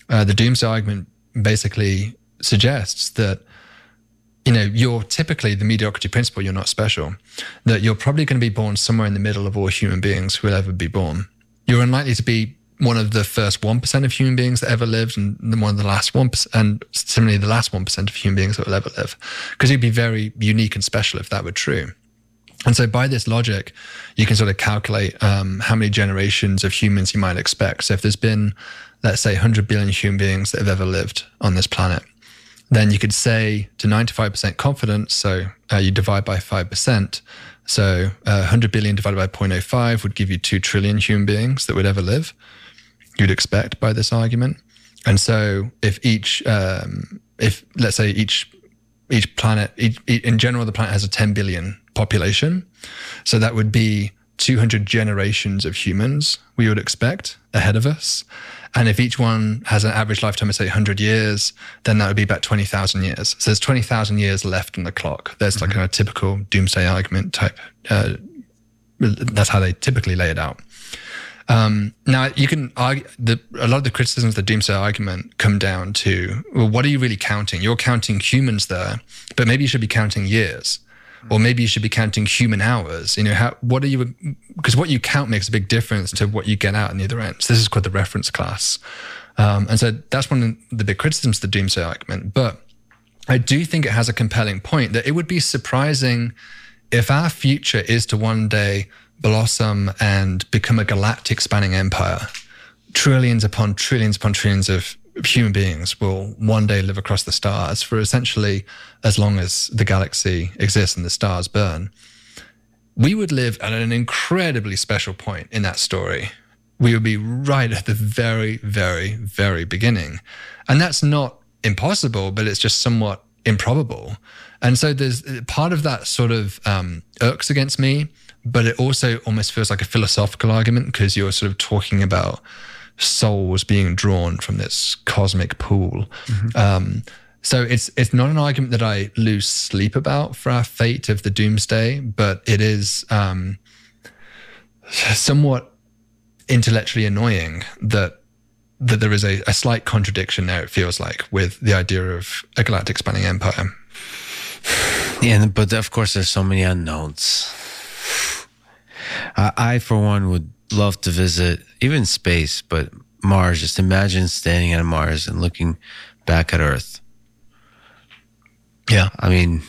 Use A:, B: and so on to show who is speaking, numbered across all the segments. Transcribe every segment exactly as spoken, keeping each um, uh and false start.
A: Uh, the doomsday argument basically suggests that, you know, you're typically the mediocrity principle, you're not special, that you're probably going to be born somewhere in the middle of all human beings who will ever be born. You're unlikely to be one of the first one percent of human beings that ever lived and one of the last one percent, and similarly the last one percent of human beings that will ever live, because you'd be very unique and special if that were true. And so by this logic, you can sort of calculate um, how many generations of humans you might expect. So if there's been, let's say, one hundred billion human beings that have ever lived on this planet, then you could say to ninety-five percent confidence, so uh, you divide by five percent. So uh, one hundred billion divided by zero point zero five would give you two trillion human beings that would ever live, you'd expect by this argument. And so if each, um, if let's say each each planet, each, in general, the planet has a ten billion population. So that would be two hundred generations of humans we would expect ahead of us. And if each one has an average lifetime of, say, one hundred years, then that would be about twenty thousand years. So there's twenty thousand years left on the clock. There's mm-hmm. like a typical doomsday argument type. Uh, that's how they typically lay it out. Um, now, you can argue, the, a lot of the criticisms of the doomsday argument come down to, well, what are you really counting? You're counting humans there, but maybe you should be counting years. Or maybe you should be counting human hours. You know, how, what are you, because what you count makes a big difference to what you get out on the other end. So this is called the reference class. Um, and so that's one of the big criticisms of the doomsday argument. But I do think it has a compelling point that it would be surprising if our future is to one day blossom and become a galactic spanning empire. Trillions upon trillions upon trillions of human beings will one day live across the stars for essentially as long as the galaxy exists and the stars burn. We would live at an incredibly special point in that story. We would be right at the very, very, very beginning. And that's not impossible, but it's just somewhat improbable. And so there's part of that sort of um, irks against me, but it also almost feels like a philosophical argument because you're sort of talking about souls being drawn from this cosmic pool. Mm-hmm. Um, so it's it's not an argument that I lose sleep about for our fate of the doomsday, but it is um, somewhat intellectually annoying that that there is a, a slight contradiction there, it feels like, with the idea of a galactic spanning empire.
B: Yeah, but of course there's so many unknowns. I, I for one, would love to visit even space, but Mars. Just imagine standing on Mars and looking back at Earth.
A: Yeah.
B: I mean,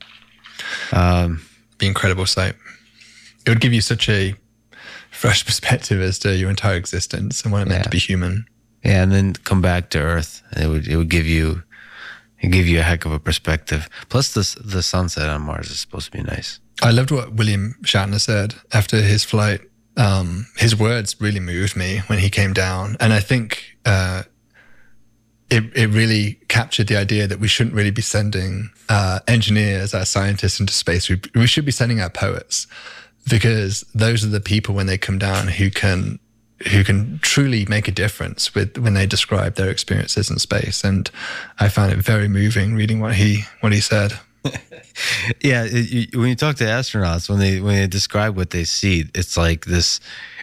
B: um,
A: the incredible sight. It would give you such a fresh perspective as to your entire existence and what it meant
B: yeah.
A: to be human.
B: Yeah, and then come back to Earth, and it would it would give you it give you a heck of a perspective. Plus, the the sunset on Mars is supposed to be nice.
A: I loved what William Shatner said after his flight. Um, his words really moved me when he came down, and I think uh, it it really captured the idea that we shouldn't really be sending uh, engineers, our scientists into space. We we should be sending our poets, because those are the people when they come down who can who can truly make a difference with when they describe their experiences in space. And I found it very moving reading what he what he said.
B: Yeah, it, you, when you talk to astronauts, when they when they describe what they see, it's like this,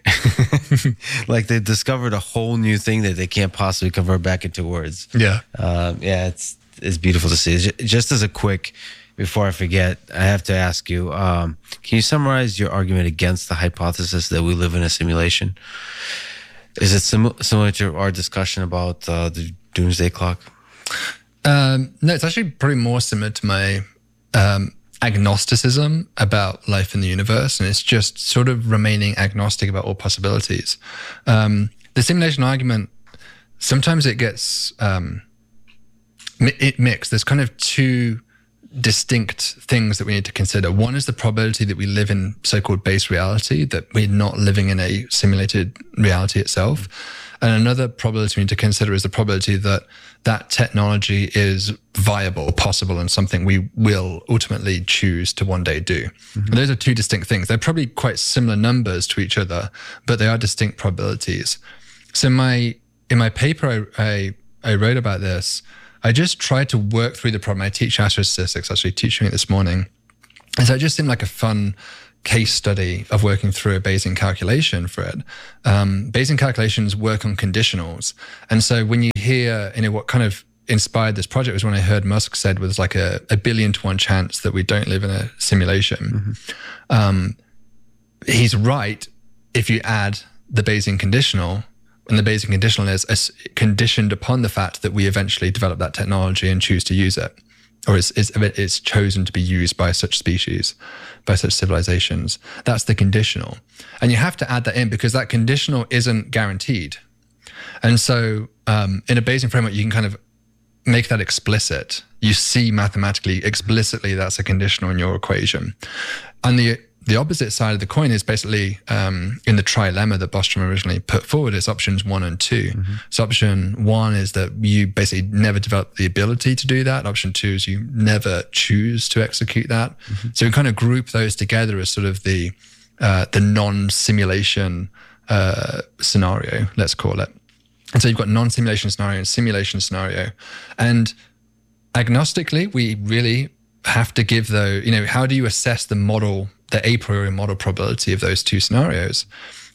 B: like they discovered a whole new thing that they can't possibly convert back into words.
A: Yeah,
B: um, yeah, it's it's beautiful to see. Just as a quick, before I forget, I have to ask you: um, can you summarize your argument against the hypothesis that we live in a simulation? Is it sim- similar to our discussion about uh, the doomsday clock?
A: Um, no, it's actually probably more similar to my um, agnosticism about life in the universe, and it's just sort of remaining agnostic about all possibilities. Um, the simulation argument, sometimes it gets um, it mixed. There's kind of two distinct things that we need to consider. One is the probability that we live in so-called base reality, that we're not living in a simulated reality itself. And another probability we need to consider is the probability that that technology is viable, possible, and something we will ultimately choose to one day do. Mm-hmm. Those are two distinct things. They're probably quite similar numbers to each other, but they are distinct probabilities. So my in my paper, I, I, I wrote about this. I just tried to work through the problem. I teach astrostatistics, actually teaching it this morning. And so it just seemed like a fun case study of working through a Bayesian calculation for it. Um, Bayesian calculations work on conditionals. And so when you hear, you know, what kind of inspired this project was when I heard Musk said was like a, a billion to one chance that we don't live in a simulation. Mm-hmm. Um, he's right if you add the Bayesian conditional, and the Bayesian conditional is conditioned upon the fact that we eventually develop that technology and choose to use it. Or it's, it's, it's chosen to be used by such species, by such civilizations. That's the conditional. And you have to add that in because that conditional isn't guaranteed. And so um, in a Bayesian framework, you can kind of make that explicit. You see mathematically, explicitly, that's a conditional in your equation. And the the opposite side of the coin is basically um, in the trilemma that Bostrom originally put forward, is options one and two. Mm-hmm. So option one is that you basically never develop the ability to do that. Option two is you never choose to execute that. Mm-hmm. So we kind of group those together as sort of the uh, the non-simulation uh, scenario, let's call it. And so you've got non-simulation scenario and simulation scenario. And agnostically, we really have to give though, you know, how do you assess the model, the a priori model probability of those two scenarios?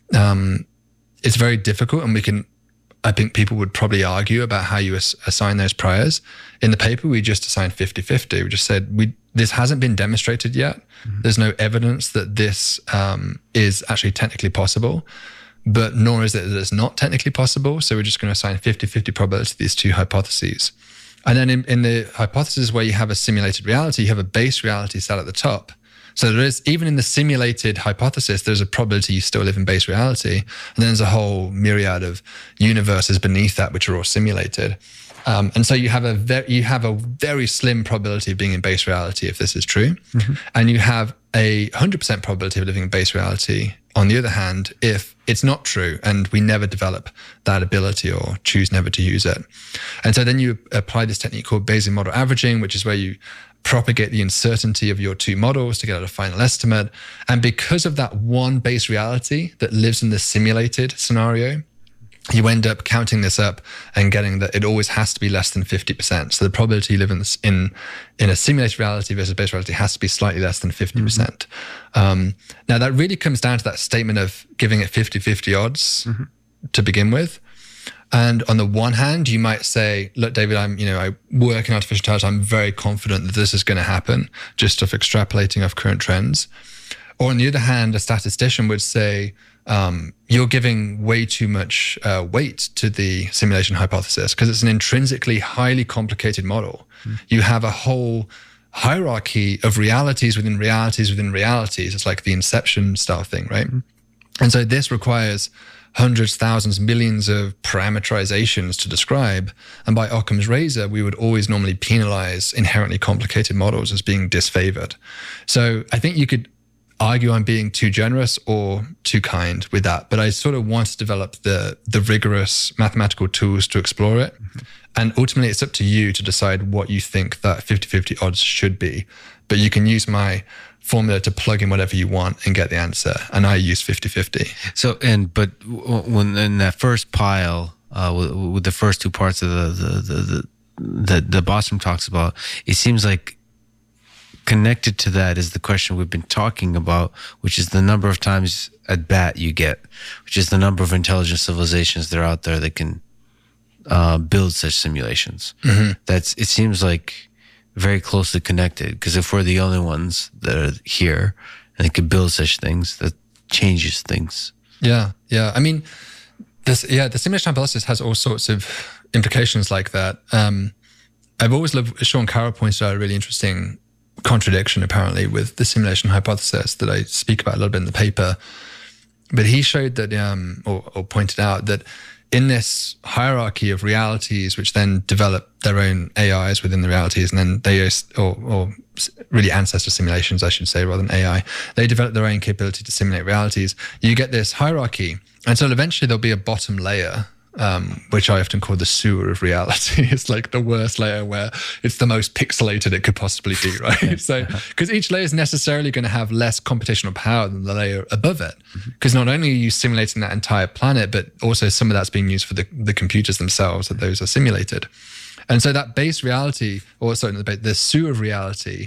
A: Um, it's very difficult, and we can, I think people would probably argue about how you ass- assign those priors. In the paper, we just assigned fifty-fifty. We just said, we this hasn't been demonstrated yet. Mm-hmm. There's no evidence that this um, is actually technically possible, but nor is it that it's not technically possible. So we're just going to assign fifty-fifty probability to these two hypotheses. And then in, in the hypothesis where you have a simulated reality, you have a base reality sat at the top. So there is, even in the simulated hypothesis, there's a probability you still live in base reality. And then there's a whole myriad of universes beneath that, which are all simulated. Um, and so you have a very, you have a very slim probability of being in base reality if this is true. Mm-hmm. And you have a one hundred percent probability of living in base reality, on the other hand, if it's not true and we never develop that ability or choose never to use it. And so then you apply this technique called Bayesian model averaging, which is where you propagate the uncertainty of your two models to get out a final estimate. And because of that one base reality that lives in the simulated scenario, you end up counting this up and getting that it always has to be less than fifty percent. So the probability you live in, this, in in a simulated reality versus base reality has to be slightly less than fifty percent. Mm-hmm. Um, now, that really comes down to that statement of giving it fifty-fifty odds mm-hmm. to begin with. And on the one hand, you might say, look, David, I'm, you know, I work in artificial intelligence. I'm very confident that this is going to happen, just of extrapolating off current trends. Or on the other hand, a statistician would say, um, you're giving way too much uh, weight to the simulation hypothesis because it's an intrinsically highly complicated model. Mm. You have a whole hierarchy of realities within realities within realities. It's like the Inception style thing, right? Mm. And so this requires hundreds, thousands, millions of parameterizations to describe. And by Occam's razor, we would always normally penalize inherently complicated models as being disfavored. So I think you could argue I'm being too generous or too kind with that, but I sort of want to develop the the rigorous mathematical tools to explore it. Mm-hmm. And ultimately, it's up to you to decide what you think that fifty-fifty odds should be. But you can use my formula to plug in whatever you want and get the answer. And I use fifty-fifty.
B: So, and but when in that first pile, uh, with, with the first two parts of the the the the, the, the Bostrom talks about, it seems like connected to that is the question we've been talking about, which is the number of times at bat you get, which is the number of intelligent civilizations that are out there that can uh, build such simulations. Mm-hmm. That's, it seems like very closely connected, because if we're the only ones that are here and they can build such things, that changes things.
A: Yeah, yeah. I mean, this, yeah, the simulation hypothesis has all sorts of implications like that. Um, I've always loved, Sean Carroll pointed out a really interesting contradiction apparently with the simulation hypothesis that I speak about a little bit in the paper. But he showed that, um, or, or pointed out that in this hierarchy of realities, which then develop their own A Is within the realities, and then they, or, or really ancestor simulations, I should say, rather than A I, they develop their own capability to simulate realities. You get this hierarchy. And so eventually there'll be a bottom layer, Um, which I often call the sewer of reality. It's like the worst layer where it's the most pixelated it could possibly be, right? So, because each layer is necessarily going to have less computational power than the layer above it. Because mm-hmm. not only are you simulating that entire planet, but also some of that's being used for the, the computers themselves that those are simulated. And so that base reality, or sorry, the, the sewer of reality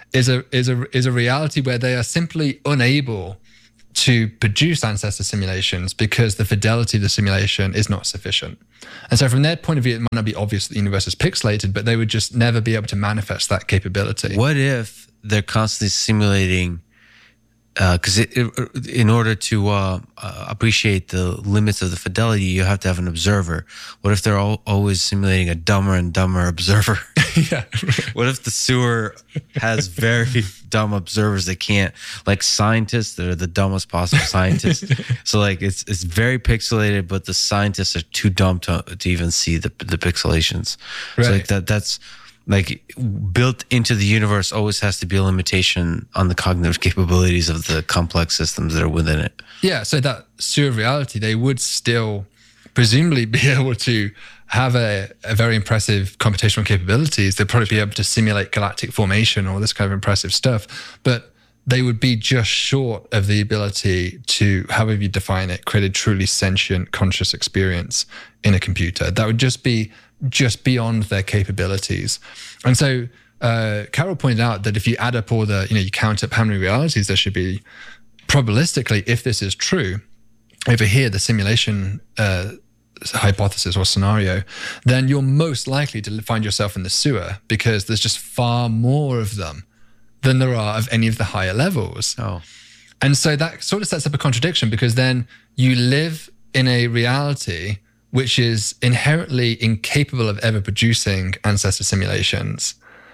A: is a is a is a reality where they are simply unable to produce ancestor simulations because the fidelity of the simulation is not sufficient. And so from their point of view, it might not be obvious that the universe is pixelated, but they would just never be able to manifest that capability.
B: What if they're constantly simulating, because uh, in order to uh, uh, appreciate the limits of the fidelity, you have to have an observer. What if they're all, always simulating a dumber and dumber observer?
A: Yeah.
B: What if the sewer has very dumb observers that can't, like scientists that are the dumbest possible scientists? So like it's it's very pixelated, but the scientists are too dumb to to even see the the pixelations.
A: Right.
B: So like that that's like built into the universe always has to be a limitation on the cognitive capabilities of the complex systems that are within it.
A: Yeah, so that sewer of reality, they would still presumably be able to have a, a very impressive computational capabilities. They'd probably be able to simulate galactic formation, all this kind of impressive stuff, but they would be just short of the ability to, however you define it, create a truly sentient, conscious experience in a computer. That would just be just beyond their capabilities. And so uh, Carol pointed out that if you add up all the, you know, you count up how many realities there should be, probabilistically, if this is true, over here, the simulation uh, hypothesis or scenario, then you're most likely to find yourself in the sewer because there's just far more of them than there are of any of the higher levels.
B: Oh.
A: And so that sort of sets up a contradiction because then you live in a reality which is inherently incapable of ever producing ancestor simulations.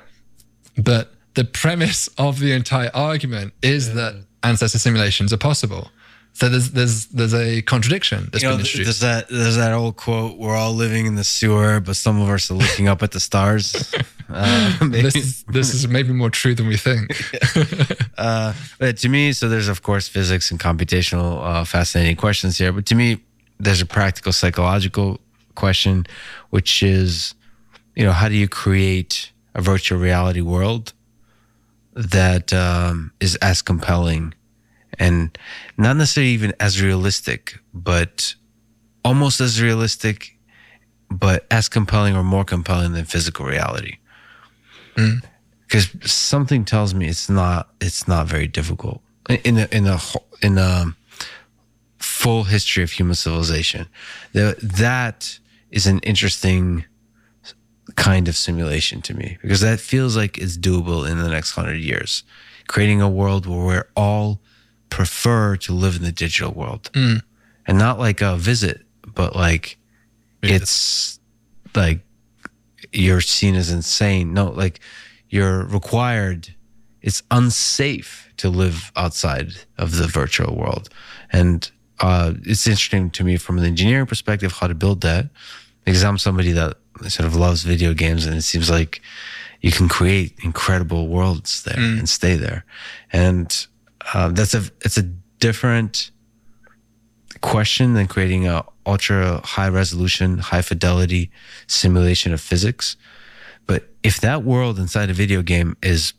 A: But the premise of the entire argument is yeah. that ancestor simulations are possible. So there's there's there's a contradiction that's
B: you know,
A: been introduced.
B: There's that there's that old quote: "We're all living in the sewer, but some of us are looking up at the stars." Uh,
A: this is this is maybe more true than we think.
B: uh, but to me, so there's of course physics and computational uh, fascinating questions here. But to me, there's a practical psychological question, which is, you know, how do you create a virtual reality world that um, is as compelling and not necessarily even as realistic, but almost as realistic, but as compelling or more compelling than physical reality? Because mm. something tells me it's not. It's not very difficult in a, in a in a full history of human civilization. The, that is an interesting kind of simulation to me because that feels like it's doable in the next hundred years. Creating a world where we're all prefer to live in the digital world mm. and not like a visit, but like yeah. it's like you're seen as insane. No, like you're required. It's unsafe to live outside of the virtual world. And uh, it's interesting to me from an engineering perspective how to build that, because I'm somebody that sort of loves video games, and it seems like you can create incredible worlds there mm. and stay there. And Uh, that's a it's a different question than creating a ultra high resolution, high fidelity simulation of physics. But if that world inside a video game is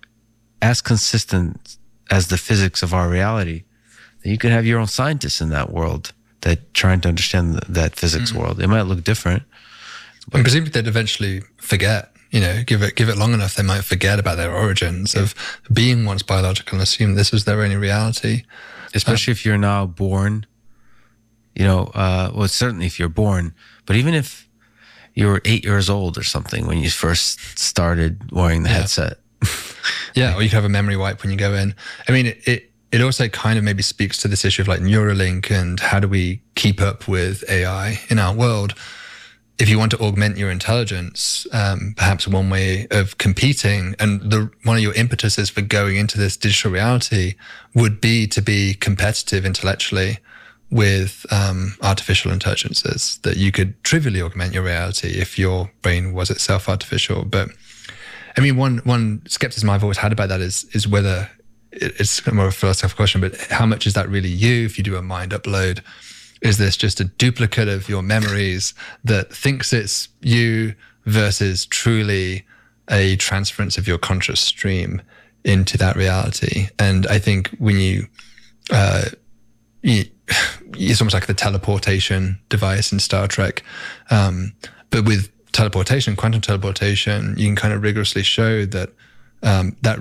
B: as consistent as the physics of our reality, then you could have your own scientists in that world that trying to understand the, that physics mm-hmm. world. It might look different,
A: but and presumably they'd eventually forget. You know, give it give it long enough, they might forget about their origins yeah. of being once biological and assume this is their only reality.
B: Especially um, if you're now born, you know, uh, well, certainly if you're born, but even if you were eight years old or something when you first started wearing the
A: yeah.
B: headset.
A: Yeah, or you could have a memory wipe when you go in. I mean, it, it it also kind of maybe speaks to this issue of like Neuralink and how do we keep up with A I in our world. If you want to augment your intelligence, um, perhaps one way of competing and the one of your impetuses for going into this digital reality would be to be competitive intellectually with um, artificial intelligences, that you could trivially augment your reality if your brain was itself artificial. But I mean, one one skepticism I've always had about that is is whether it's more of a philosophical question, but how much is that really you if you do a mind upload? Is this just a duplicate of your memories that thinks it's you versus truly a transference of your conscious stream into that reality? And I think when you, uh, you it's almost like the teleportation device in Star Trek. Um, but with teleportation, quantum teleportation, you can kind of rigorously show that um, that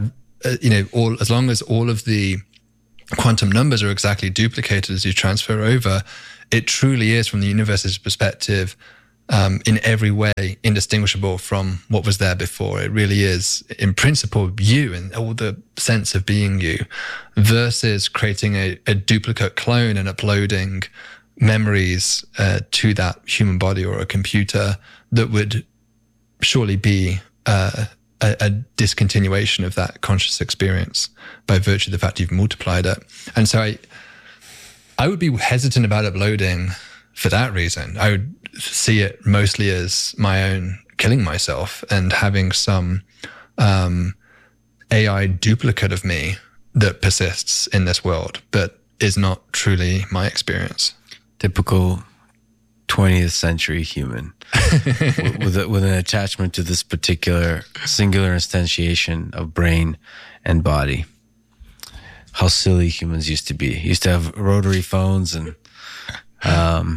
A: uh, you know, all as long as all of the quantum numbers are exactly duplicated as you transfer over, it truly is, from the universe's perspective, um, in every way indistinguishable from what was there before. It really is, in principle, you and all the sense of being you, versus creating a, a duplicate clone and uploading memories uh, to that human body or a computer that would surely be uh, a, a discontinuation of that conscious experience by virtue of the fact you've multiplied it. And so I, I would be hesitant about uploading for that reason. I would see it mostly as my own killing myself and having some um, A I duplicate of me that persists in this world, but is not truly my experience.
B: Typical twentieth century human with, a, with an attachment to this particular singular instantiation of brain and body. How silly humans used to be. Used to have rotary phones and um,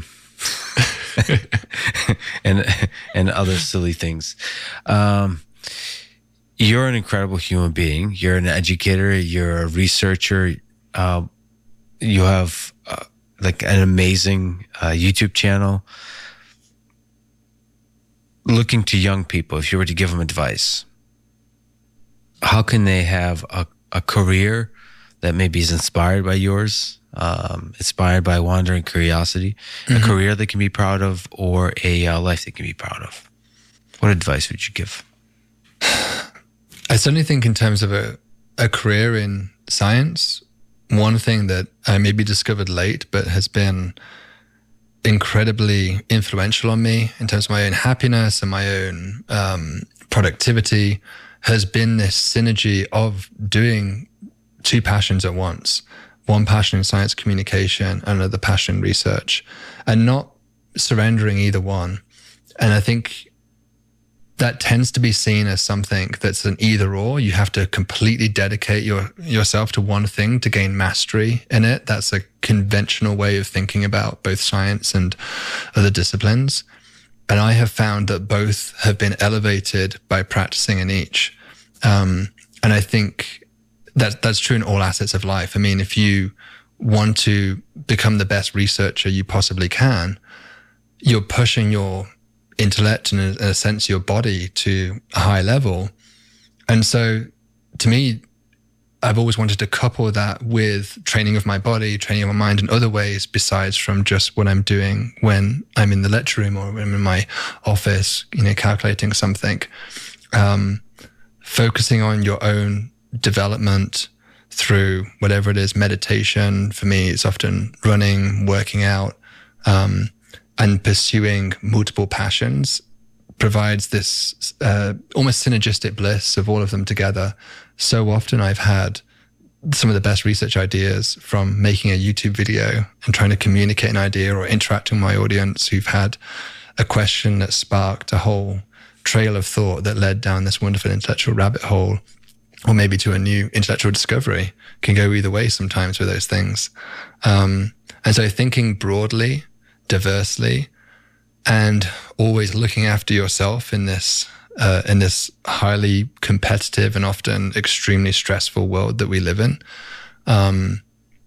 B: and and other silly things. Um, you're an incredible human being. You're an educator. You're a researcher. Uh, you have uh, like an amazing uh, YouTube channel. Looking to young people, if you were to give them advice, how can they have a, a career that maybe is inspired by yours, um, inspired by wandering curiosity, mm-hmm. a career they can be proud of, or a uh, life they can be proud of? What advice would you give?
A: I certainly think in terms of a, a career in science, one thing that I maybe discovered late, but has been incredibly influential on me in terms of my own happiness and my own um, productivity, has been this synergy of doing two passions at once. One passion in science communication, another passion in research, and not surrendering either one. And I think that tends to be seen as something that's an either or. You have to completely dedicate your yourself to one thing to gain mastery in it. That's a conventional way of thinking about both science and other disciplines. And I have found that both have been elevated by practicing in each. Um, and I think that that's true in all assets of life. I mean, if you want to become the best researcher you possibly can, you're pushing your intellect and, in a sense, your body to a high level. And so, to me, I've always wanted to couple that with training of my body, training of my mind in other ways besides from just what I'm doing when I'm in the lecture room or when I'm in my office, you know, calculating something. Um, focusing on your own development through whatever it is, meditation. For me, it's often running, working out, um, and pursuing multiple passions provides this uh, almost synergistic bliss of all of them together. So often I've had some of the best research ideas from making a YouTube video and trying to communicate an idea or interacting with my audience who've had a question that sparked a whole trail of thought that led down this wonderful intellectual rabbit hole, or maybe to a new intellectual discovery. Can go either way sometimes with those things. Um, and so thinking broadly, diversely, and always looking after yourself in this uh, in this highly competitive and often extremely stressful world that we live in, um,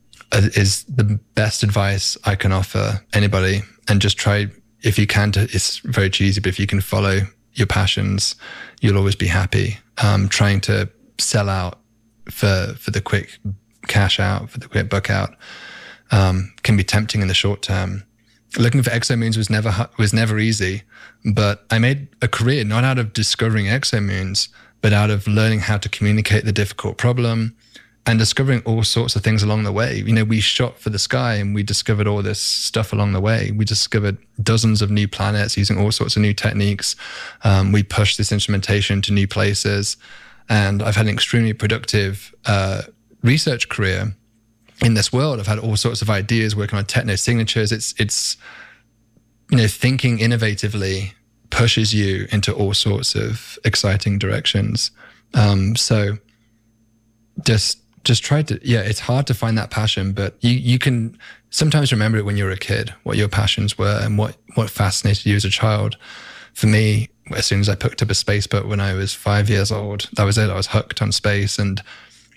A: is the best advice I can offer anybody. And just try, if you can, to, it's very cheesy, but if you can follow your passions, you'll always be happy. Um, trying to sell out for for the quick cash out, for the quick buck out, um, can be tempting in the short term. Looking for exomoons was never was never easy, but I made a career not out of discovering exomoons, but out of learning how to communicate the difficult problem and discovering all sorts of things along the way. You know, we shot for the sky and we discovered all this stuff along the way. We discovered dozens of new planets using all sorts of new techniques. Um, we pushed this instrumentation to new places, and I've had an extremely productive uh, research career in this world. I've had all sorts of ideas, working on techno signatures. It's, it's, you know, thinking innovatively pushes you into all sorts of exciting directions. Um, so just, just try to, yeah, it's hard to find that passion, but you, you can sometimes remember it when you were a kid, what your passions were and what, what fascinated you as a child. For me, as soon as I picked up a space boat when I was five years old, that was it. I was hooked on space. And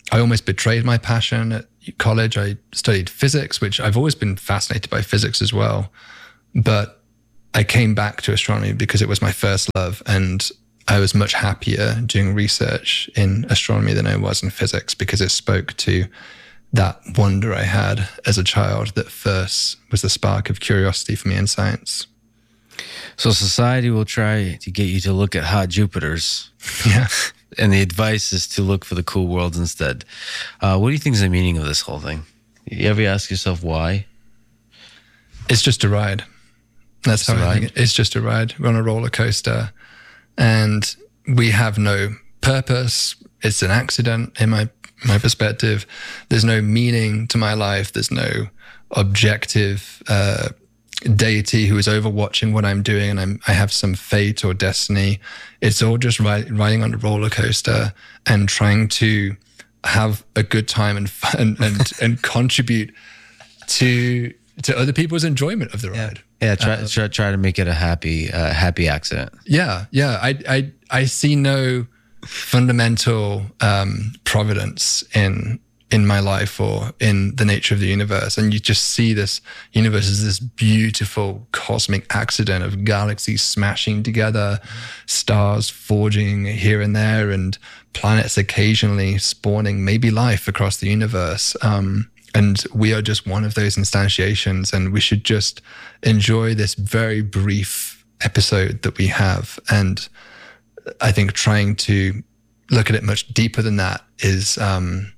A: I almost betrayed my passion at college. I studied physics, which I've always been fascinated by physics as well. But I came back to astronomy because it was my first love. And I was much happier doing research in astronomy than I was in physics, because it spoke to that wonder I had as a child that first was the spark of curiosity for me in science.
B: So society will try to get you to look at hot Jupiters.
A: Yeah.
B: And the advice is to look for the cool worlds instead. Uh, what do you think is the meaning of this whole thing? You ever ask yourself why?
A: It's just a ride. That's
B: Just
A: how
B: a
A: I think
B: ride?
A: it. It's just a ride. We're on a roller coaster, and we have no purpose. It's an accident in my my perspective. There's no meaning to my life. There's no objective uh, deity who is overwatching what I'm doing, and I'm, I have some fate or destiny. It's all just ri- riding on a roller coaster and trying to have a good time and fun and and contribute to to other people's enjoyment of the ride.
B: Yeah, try
A: Um,
B: try, try to make it a happy uh, happy accident.
A: Yeah, yeah. I I I see no fundamental um, providence in in my life or in the nature of the universe, and you just see this universe as this beautiful cosmic accident of galaxies smashing together, stars forging here and there, and planets occasionally spawning maybe life across the universe. Um, and we are just one of those instantiations, and we should just enjoy this very brief episode that we have. And I think trying to look at it much deeper than that is, um,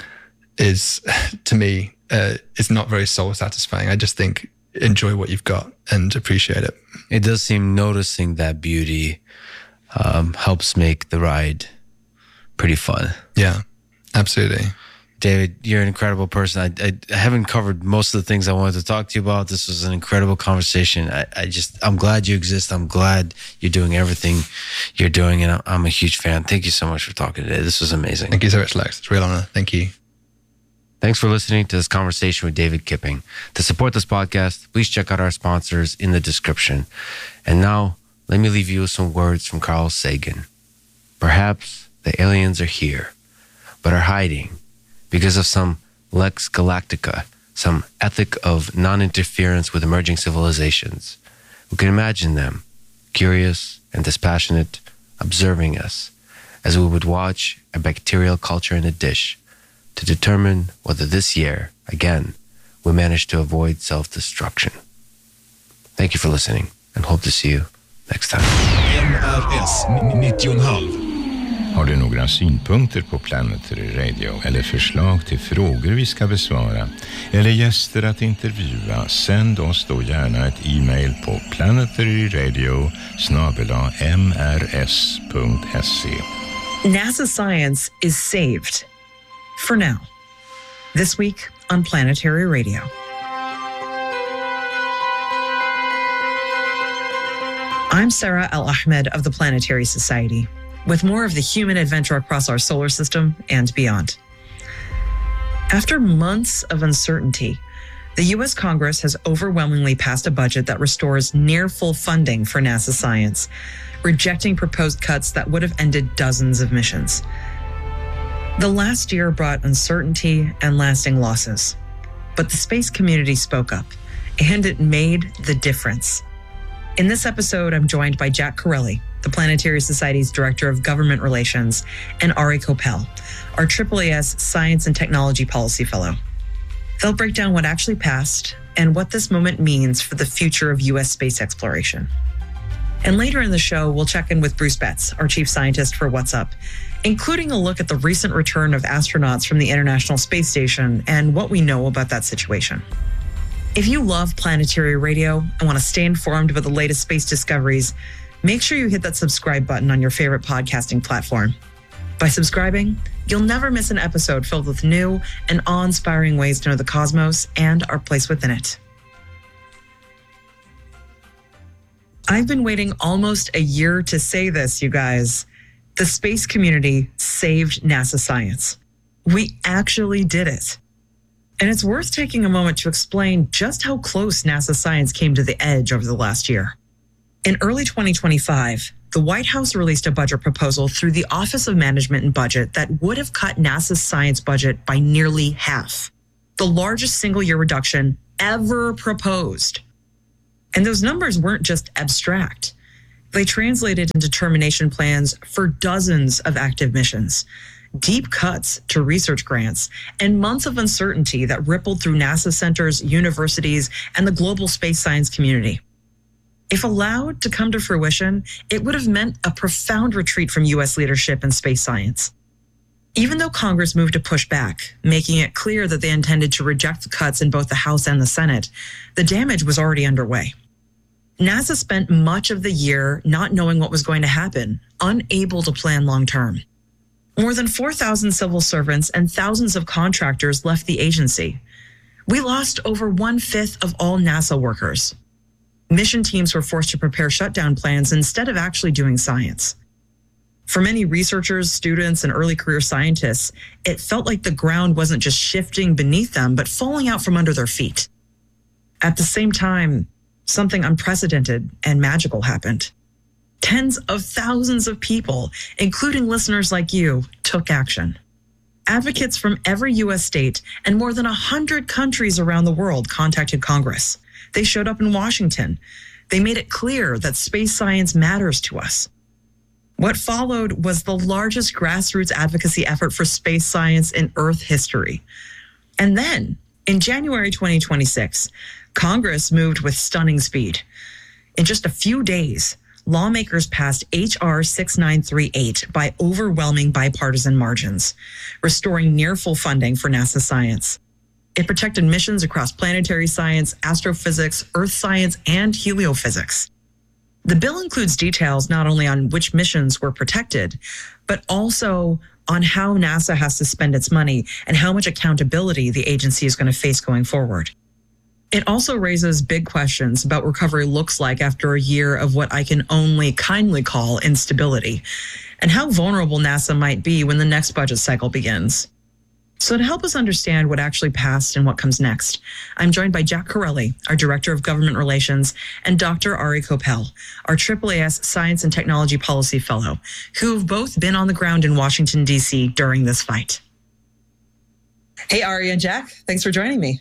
A: is to me, uh, is not very soul satisfying. I just think enjoy what you've got and appreciate it.
B: It does seem noticing that beauty um, helps make the ride pretty fun.
A: Yeah, absolutely.
B: David, you're an incredible person. I, I, I haven't covered most of the things I wanted to talk to you about. This was an incredible conversation. I, I just, I'm glad you exist. I'm glad you're doing everything you're doing, and I'm, I'm a huge fan. Thank you so much for talking today. This was amazing.
A: Thank you so much, Lex. It's a real honor. Thank you.
B: Thanks for listening to this conversation with David Kipping. To support this podcast, please check out our sponsors in the description. And now, let me leave you with some words from Carl Sagan. Perhaps the aliens are here, but are hiding because of some Lex Galactica, some ethic of non-interference with emerging civilizations. We can imagine them, curious and dispassionate, observing us as we would watch a bacterial culture in a dish to determine whether this year, again, we manage to avoid self-destruction. Thank you for listening, and hope to see you next time.
C: N R S nittio komma fem.
D: Har du några synpunkter på Planetary Radio eller förslag till frågor vi ska besvara eller gäster att intervjua, sänd oss då gärna ett e-mail på planetaryradio snabel-a m r s punkt s e.
E: NASA science is saved. For now. This week on Planetary Radio. I'm Sarah Al-Ahmed of the Planetary Society, with more of the human adventure across our solar system and beyond. After months of uncertainty, the U S Congress has overwhelmingly passed a budget that restores near full funding for NASA science, rejecting proposed cuts that would have ended dozens of missions. The last year brought uncertainty and lasting losses, but the space community spoke up, and it made the difference. In this episode, I'm joined by Jack Corelli, the Planetary Society's Director of Government Relations, and Ari Koppel, our A A A S Science and Technology Policy Fellow. They'll break down what actually passed and what this moment means for the future of U S space exploration. And later in the show, we'll check in with Bruce Betts, our Chief Scientist for What's Up, including a look at the recent return of astronauts from the International Space Station and what we know about that situation. If you love Planetary Radio and want to stay informed about the latest space discoveries, make sure you hit that subscribe button on your favorite podcasting platform. By subscribing, you'll never miss an episode filled with new and awe-inspiring ways to know the cosmos and our place within it. I've been waiting almost a year to say this, you guys. The space community saved NASA science. We actually did it. And it's worth taking a moment to explain just how close NASA science came to the edge over the last year. In early twenty twenty-five, the White House released a budget proposal through the Office of Management and Budget that would have cut NASA's science budget by nearly half, the largest single-year reduction ever proposed. And those numbers weren't just abstract. They translated into termination plans for dozens of active missions, deep cuts to research grants, and months of uncertainty that rippled through NASA centers, universities, and the global space science community. If allowed to come to fruition, it would have meant a profound retreat from U S leadership in space science. Even though Congress moved to push back, making it clear that they intended to reject the cuts in both the House and the Senate, the damage was already underway. NASA spent much of the year not knowing what was going to happen, unable to plan long term. More than four thousand civil servants and thousands of contractors left the agency. We lost over one-fifth of all NASA workers. Mission teams were forced to prepare shutdown plans instead of actually doing science. For many researchers, students, and early career scientists, it felt like the ground wasn't just shifting beneath them, but falling out from under their feet. At the same time, something unprecedented and magical happened. Tens of thousands of people, including listeners like you, took action. Advocates from every U S state and more than one hundred countries around the world contacted Congress. They showed up in Washington. They made it clear that space science matters to us. What followed was the largest grassroots advocacy effort for space science in Earth history. And then, in January twenty twenty-six, Congress moved with stunning speed. In just a few days, lawmakers passed H R six nine three eight by overwhelming bipartisan margins, restoring near full funding for NASA science. It protected missions across planetary science, astrophysics, earth science, and heliophysics. The bill includes details not only on which missions were protected, but also on how NASA has to spend its money and how much accountability the agency is going to face going forward. It also raises big questions about what recovery looks like after a year of what I can only kindly call instability, and how vulnerable NASA might be when the next budget cycle begins. So to help us understand what actually passed and what comes next, I'm joined by Jack Corelli, our Director of Government Relations, and Doctor Ari Koppel, our triple A S Science and Technology Policy Fellow, who have both been on the ground in Washington, D C during this fight. Hey, Ari and Jack, thanks for joining me.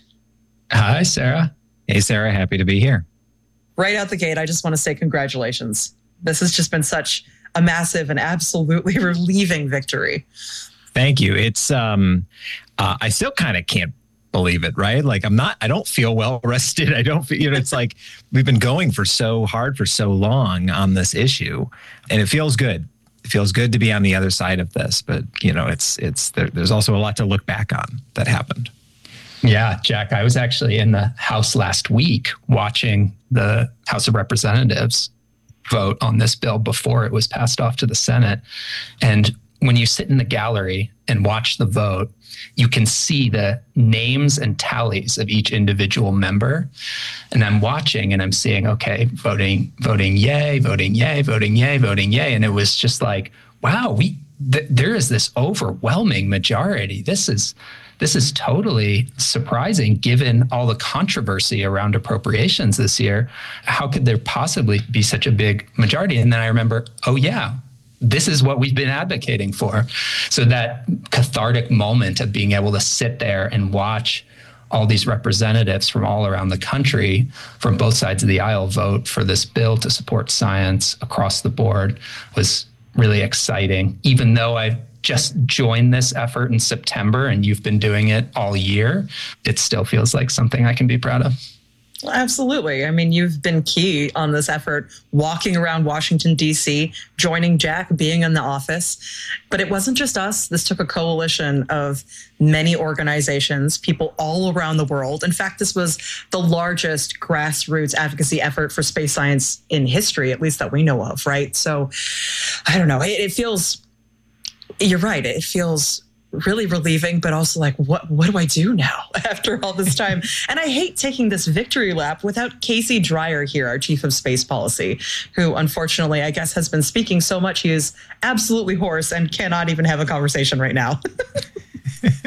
F: Hi, Sarah. Hey, Sarah. Happy to be here.
E: Right out the gate, I just want to say congratulations. This has just been such a massive and absolutely relieving victory.
F: Thank you. It's, um, uh, I still kind of can't believe it, right? Like I'm not, I don't feel well rested. I don't feel, you know, it's like we've been going for so hard for so long on this issue, and it feels good. It feels good to be on the other side of this, but you know, it's, it's, there, there's also a lot to look back on that happened.
G: Yeah, Jack, I was actually in the House last week watching the House of Representatives vote on this bill before it was passed off to the Senate. And when you sit in the gallery and watch the vote, you can see the names and tallies of each individual member. And I'm watching and I'm seeing, okay, voting, voting yay, voting yay, voting yay, voting yay. And it was just like, wow, we th- there is this overwhelming majority. This is This is totally surprising given all the controversy around appropriations this year. How could there possibly be such a big majority? And then I remember, oh yeah, this is what we've been advocating for. So that cathartic moment of being able to sit there and watch all these representatives from all around the country, from both sides of the aisle, vote for this bill to support science across the board was really exciting. Even though I just joined this effort in September and you've been doing it all year, it still feels like something I can be proud of.
E: Well, absolutely. I mean, you've been key on this effort, walking around Washington, D C, joining Jack, being in the office. But it wasn't just us. This took a coalition of many organizations, people all around the world. In fact, this was the largest grassroots advocacy effort for space science in history, at least that we know of, right? So I don't know. It, it feels, you're right. It feels really relieving, but also like, what, what do I do now after all this time? And I hate taking this victory lap without Casey Dreyer here, our chief of space policy, who unfortunately, I guess, has been speaking so much he is absolutely hoarse and cannot even have a conversation right now.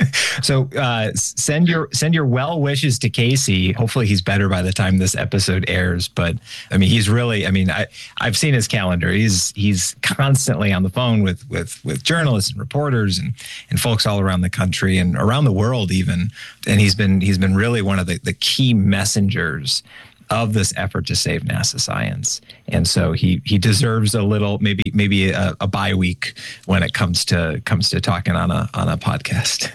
F: So uh, send your send your well wishes to Casey. Hopefully he's better by the time this episode airs. But I mean, he's really. I mean, I I've seen his calendar. He's he's constantly on the phone with with with journalists and reporters and and folks all around the country and around the world even. And he's been he's been really one of the, the key messengers of this effort to save NASA science. And so he he deserves a little, maybe maybe a, a bye week when it comes to comes to talking on a on a podcast.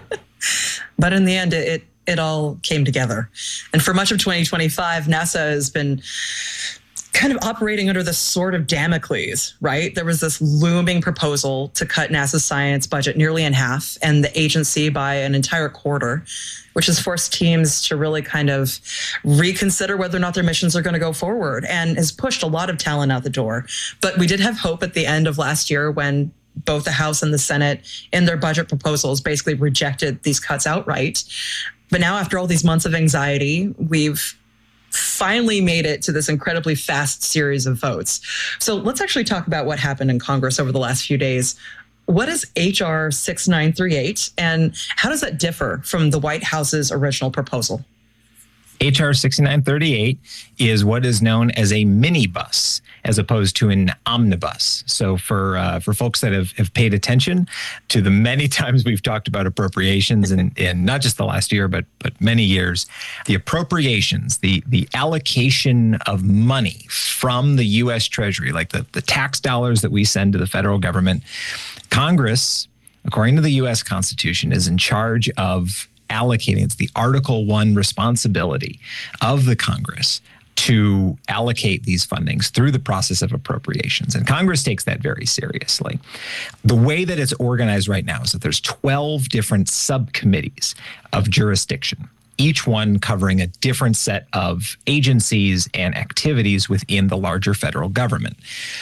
E: But in the end, it it all came together. And for much of twenty twenty-five, NASA has been kind of operating under this sword of Damocles, right? There was this looming proposal to cut NASA's science budget nearly in half and the agency by an entire quarter, which has forced teams to really kind of reconsider whether or not their missions are going to go forward and has pushed a lot of talent out the door. But we did have hope at the end of last year when both the House and the Senate in their budget proposals basically rejected these cuts outright. But now after all these months of anxiety, we've finally made it to this incredibly fast series of votes. So let's actually talk about what happened in Congress over the last few days. What is H R six nine three eight, and how does that differ from the White House's original proposal?
F: H R sixty-nine thirty-eight is what is known as a minibus as opposed to an omnibus. So for uh, for folks that have, have paid attention to the many times we've talked about appropriations in, in not just the last year, but but many years, the appropriations, the the allocation of money from the U S Treasury, like the, the tax dollars that we send to the federal government, Congress, according to the U S Constitution, is in charge of allocating. It's the Article One responsibility of the Congress to allocate these fundings through the process of appropriations. And Congress takes that very seriously. The way that it's organized right now is that there's twelve different subcommittees of jurisdiction, each one covering a different set of agencies and activities within the larger federal government.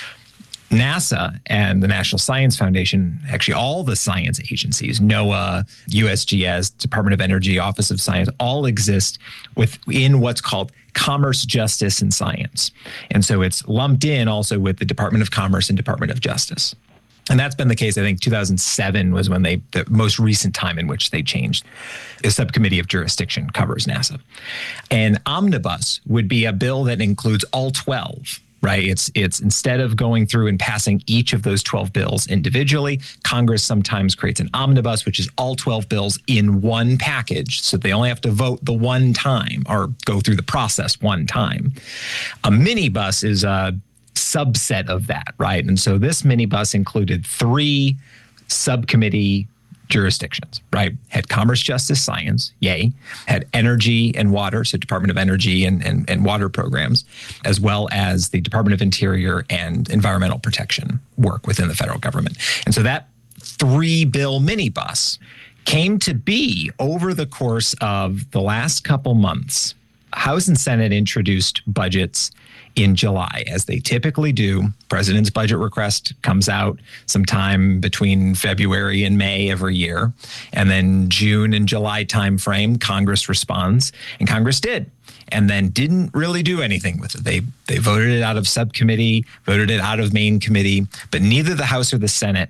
F: NASA and the National Science Foundation, actually all the science agencies, NOAA, U S G S, Department of Energy, Office of Science, all exist within what's called Commerce, Justice, and Science. And so it's lumped in also with the Department of Commerce and Department of Justice. And that's been the case. I think two thousand seven was when they, the most recent time in which they changed. The subcommittee of jurisdiction covers NASA. And omnibus would be a bill that includes all twelve. Right. It's it's instead of going through and passing each of those twelve bills individually, Congress sometimes creates an omnibus, which is all twelve bills in one package. So they only have to vote the one time or go through the process one time. A minibus is a subset of that. Right. And so this minibus included three subcommittee jurisdictions, right? Had Commerce, Justice, Science, yay. Had Energy and Water, so Department of Energy and, and, and water programs, as well as the Department of Interior and Environmental Protection work within the federal government. And so that three-bill minibus came to be over the course of the last couple months. House and Senate introduced budgets in July, as they typically do. President's budget request comes out sometime between February and May every year. And then June and July timeframe, Congress responds, and Congress did. And then didn't really do anything with it. They they voted it out of subcommittee, voted it out of main committee, but neither the House or the Senate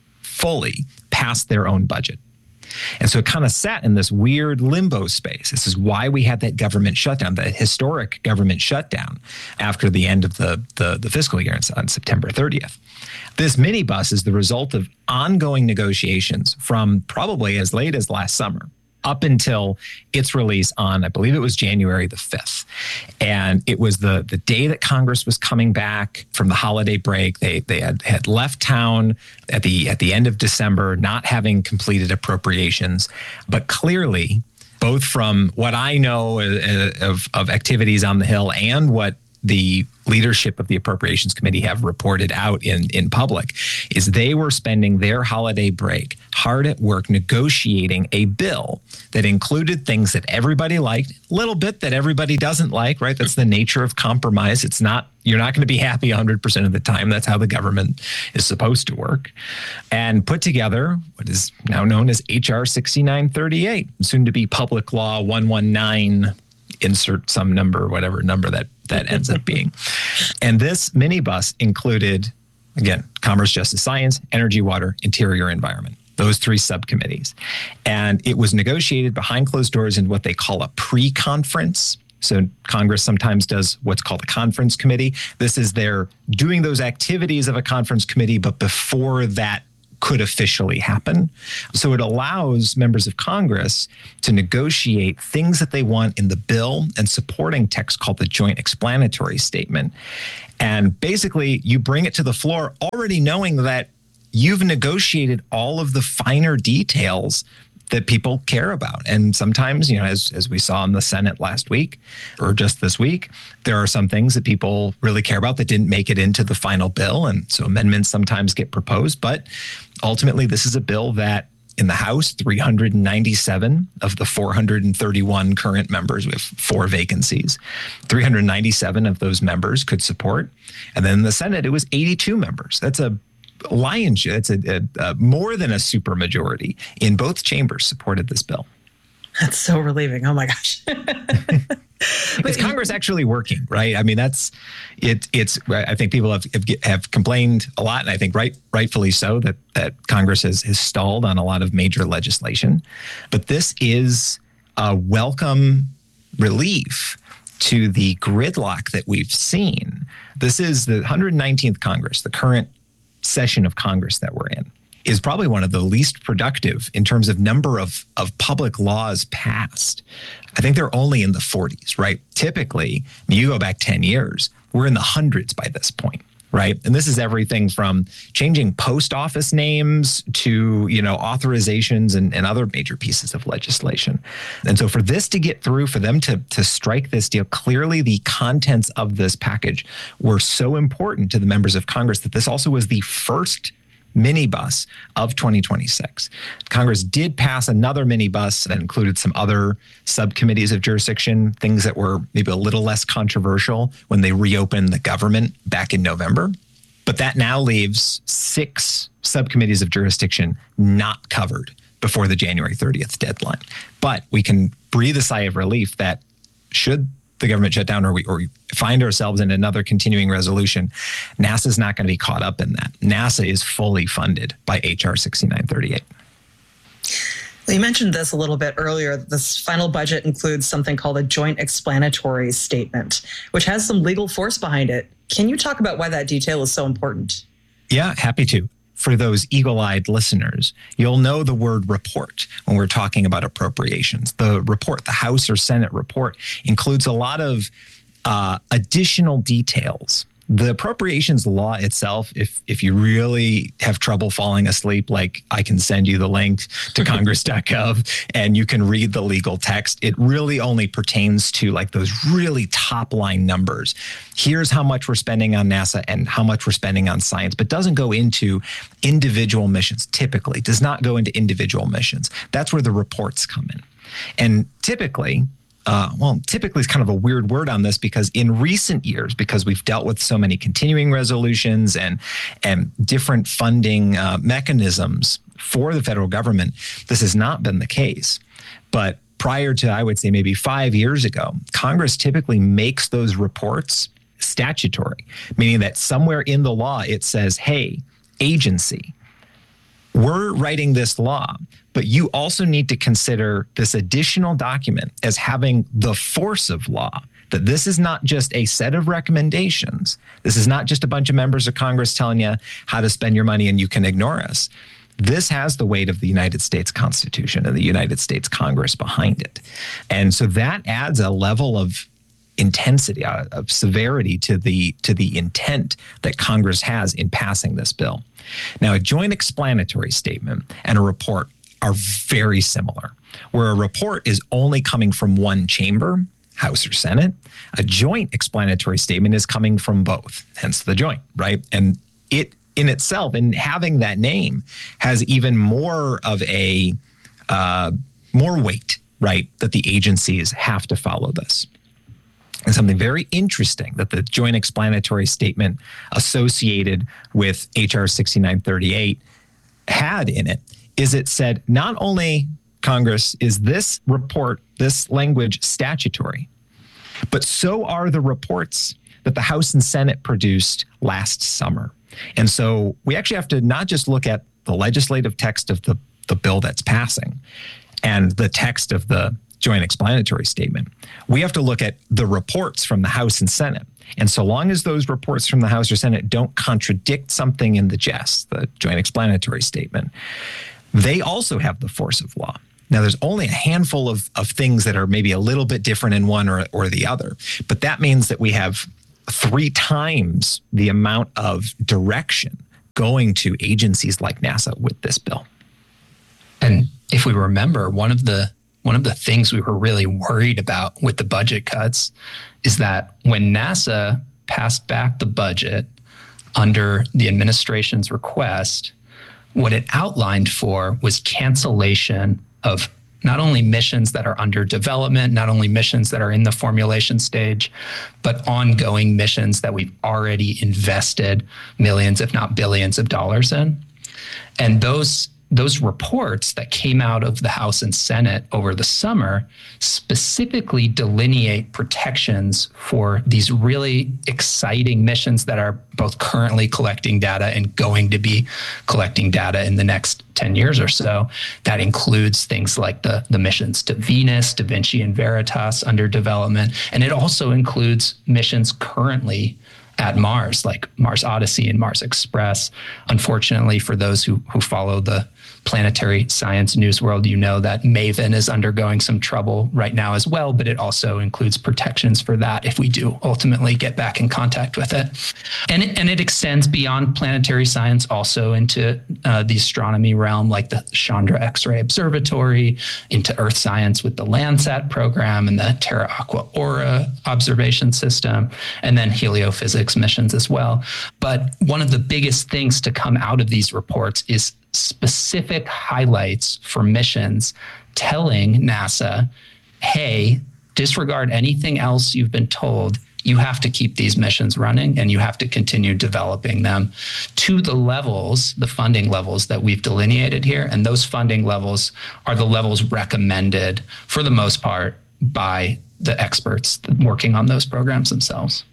F: fully passed their own budget. And so it kind of sat in this weird limbo space. This is why we had that government shutdown, that historic government shutdown after the end of the, the, the fiscal year on September thirtieth. This minibus is the result of ongoing negotiations from probably as late as last summer up until its release on, I believe it was January the fifth. And it was the the day that Congress was coming back from the holiday break. They they had, had left town at the at the end of December, not having completed appropriations. But clearly, both from what I know of, of activities on the Hill and what the leadership of the Appropriations Committee have reported out in, in public, is they were spending their holiday break hard at work negotiating a bill that included things that everybody liked, a little bit that everybody doesn't like, right? That's the nature of compromise. It's not, you're not going to be happy one hundred percent of the time. That's how the government is supposed to work. And put together what is now known as H R sixty-nine thirty-eight, soon to be Public Law one nineteen, insert some number, whatever number that that ends up being. And this minibus included, again, Commerce, Justice, Science, Energy, Water, Interior, Environment. those three subcommittees. And it was negotiated behind closed doors in what they call a pre-conference. So Congress sometimes does what's called a conference committee. This is their doing those activities of a conference committee, but before that could officially happen. So it allows members of Congress to negotiate things that they want in the bill and supporting text called the Joint Explanatory Statement. And basically, you bring it to the floor already knowing that you've negotiated all of the finer details that people care about. And sometimes, you know, as, as we saw in the Senate last week or just this week, there are some things that people really care about that didn't make it into the final bill. And so amendments sometimes get proposed. But ultimately, this is a bill that in the House, three hundred ninety-seven of the four hundred thirty-one current members, we have four vacancies, three hundred ninety-seven of those members could support. And then in the Senate, it was eighty-two members. That's a lion's share. It's a, a, a more than a supermajority in both chambers supported this bill.
E: That's so relieving. Oh my gosh.
F: Is Congress actually working, right? I mean, that's it. It's. I think people have have, have complained a lot, and I think right, rightfully so, that that Congress has, has stalled on a lot of major legislation. But this is a welcome relief to the gridlock that we've seen. This is the one hundred nineteenth Congress, the current session of Congress that we're in, is probably one of the least productive in terms of number of, of public laws passed. I think they're only in the forties, right? Typically, you go back ten years, we're in the hundreds by this point, right? And this is everything from changing post office names to, you know, authorizations and, and other major pieces of legislation. And so for this to get through, for them to, to strike this deal, clearly the contents of this package were so important to the members of Congress that this also was the first minibus of twenty twenty-six. Congress did pass another minibus that included some other subcommittees of jurisdiction, things that were maybe a little less controversial when they reopened the government back in November. But that now leaves six subcommittees of jurisdiction not covered before the January thirtieth deadline. But we can breathe a sigh of relief that should the government shut down or we, or we find ourselves in another continuing resolution, NASA's not going to be caught up in that. NASA is fully funded by H R sixty-nine thirty-eight.
E: Well, you mentioned this a little bit earlier. This final budget includes something called a Joint Explanatory Statement, which has some legal force behind it. Can you talk about why that detail is so important?
F: Yeah, happy to. For those eagle-eyed listeners, you'll know the word report when we're talking about appropriations. The report, the House or Senate report, includes a lot of uh, additional details. The appropriations law itself, if if you really have trouble falling asleep, like I can send you the link to congress dot gov and you can read the legal text, it really only pertains to like those really top line numbers. Here's how much we're spending on NASA and how much we're spending on science, but doesn't go into individual missions, typically, does not go into individual missions. That's where the reports come in. And typically, Uh, well, typically it's kind of a weird word on this because in recent years, because we've dealt with so many continuing resolutions and and different funding uh, mechanisms for the federal government, this has not been the case. But prior to, I would say, maybe five years ago, Congress typically makes those reports statutory, meaning that somewhere in the law it says, hey, agency, we're writing this law, but you also need to consider this additional document as having the force of law, that this is not just a set of recommendations. This is not just a bunch of members of Congress telling you how to spend your money and you can ignore us. This has the weight of the United States Constitution and the United States Congress behind it. And so that adds a level of intensity, uh, of severity to the to the intent that Congress has in passing this bill. Now, a joint explanatory statement and a report are very similar, where a report is only coming from one chamber, House or Senate. A joint explanatory statement is coming from both, hence the joint, right? And it in itself, in having that name, has even more of a, uh, more weight, right? That the agencies have to follow this. And something very interesting that the joint explanatory statement associated with H R sixty-nine thirty-eight had in it is it said, not only, Congress, is this report, this language statutory, but so are the reports that the House and Senate produced last summer. And so we actually have to not just look at the legislative text of the, the bill that's passing and the text of the joint explanatory statement, we have to look at the reports from the House and Senate. And so long as those reports from the House or Senate don't contradict something in the J E S, the joint explanatory statement, they also have the force of law. Now, there's only a handful of, of things that are maybe a little bit different in one or, or the other, but that means that we have three times the amount of direction going to agencies like NASA with this bill.
G: And if we remember, one of the one of the things we were really worried about with the budget cuts is that when NASA passed back the budget under the administration's request, what it outlined for was cancellation of not only missions that are under development, not only missions that are in the formulation stage, but ongoing missions that we've already invested millions, if not billions of dollars in. And those Those reports that came out of the House and Senate over the summer specifically delineate protections for these really exciting missions that are both currently collecting data and going to be collecting data in the next ten years or so. That includes things like the, the missions to Venus, Da Vinci, and Veritas under development. And it also includes missions currently at Mars, like Mars Odyssey and Mars Express. Unfortunately, for those who, who follow the planetary science news world, you know that MAVEN is undergoing some trouble right now as well, but it also includes protections for that if we do ultimately get back in contact with it. And it, and it extends beyond planetary science also into uh, the astronomy realm, like the Chandra X-ray Observatory, into Earth science with the Landsat program and the Terra Aqua Aura observation system, and then heliophysics missions as well. But one of the biggest things to come out of these reports is specific highlights for missions telling NASA, hey, disregard anything else you've been told. You have to keep these missions running and you have to continue developing them to the levels, the funding levels that we've delineated here. And those funding levels are the levels recommended for the most part by the experts working on those programs themselves.